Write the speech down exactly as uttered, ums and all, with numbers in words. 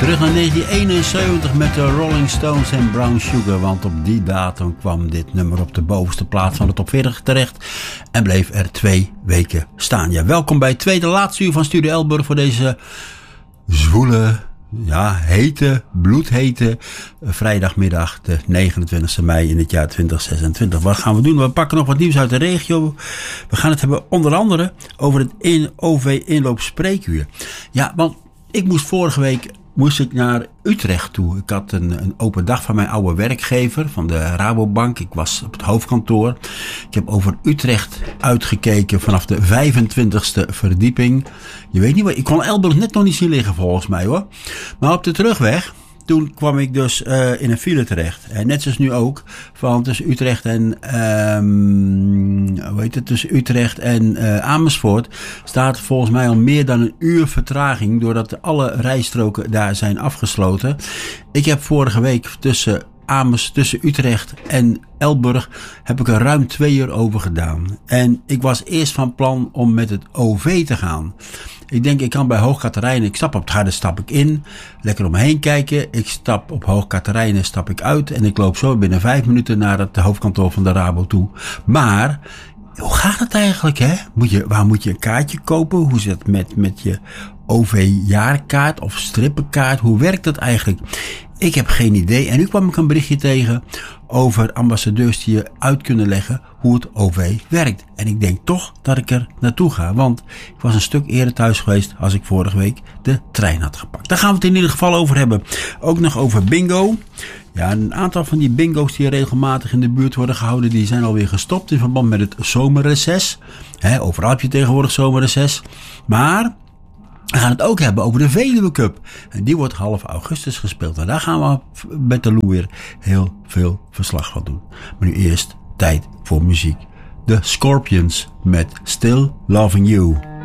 Terug naar negentien eenenzeventig met de Rolling Stones en Brown Sugar. Want op die datum kwam dit nummer op de bovenste plaats van de top veertig terecht. En bleef er twee weken staan. Ja, welkom bij het tweede laatste uur van Studio Elburg voor deze zwoele, ja, hete, bloedhete vrijdagmiddag, de negenentwintigste mei in het jaar twintig zesentwintig. Wat gaan we doen? We pakken nog wat nieuws uit de regio. We gaan het hebben onder andere over het O V-inloopspreekuur. Ja, want ik moest vorige week moest ik naar Utrecht toe. Ik had een, een open dag van mijn oude werkgever, van de Rabobank. Ik was op het hoofdkantoor. Ik heb over Utrecht uitgekeken vanaf de vijfentwintigste verdieping. Je weet niet wat, ik kon Elburg net nog niet zien liggen volgens mij hoor. Maar op de terugweg, toen kwam ik dus uh, in een file terecht. En net zoals nu ook, van tussen Utrecht en, um, hoe heet het, tussen Utrecht en uh, Amersfoort staat volgens mij al meer dan een uur vertraging, doordat alle rijstroken daar zijn afgesloten. Ik heb vorige week tussen Amers, tussen Utrecht en Elburg heb ik er ruim twee uur over gedaan. En ik was eerst van plan om met het O V te gaan. Ik denk, ik kan bij Hoog Catharijnen, ik stap op het harde, stap ik in, lekker om me heen kijken. Ik stap op Hoog Catharijnen, stap ik uit en ik loop zo binnen vijf minuten naar het hoofdkantoor van de Rabo toe. Maar hoe gaat het eigenlijk, hè? Moet je, waar moet je een kaartje kopen? Hoe zit het met, met je O V-jaarkaart of strippenkaart? Hoe werkt dat eigenlijk? Ik heb geen idee. En nu kwam ik een berichtje tegen over ambassadeurs die je uit kunnen leggen hoe het O V werkt. En ik denk toch dat ik er naartoe ga. Want ik was een stuk eerder thuis geweest als ik vorige week de trein had gepakt. Daar gaan we het in ieder geval over hebben. Ook nog over bingo. Ja, een aantal van die bingo's die regelmatig in de buurt worden gehouden, die zijn alweer gestopt in verband met het zomerreces. He, overal heb je tegenwoordig zomerreces. Maar we gaan het ook hebben over de Veluwe Cup. En die wordt half augustus gespeeld. En daar gaan we met de Lou weer heel veel verslag van doen. Maar nu eerst tijd voor muziek. The Scorpions met Still Loving You.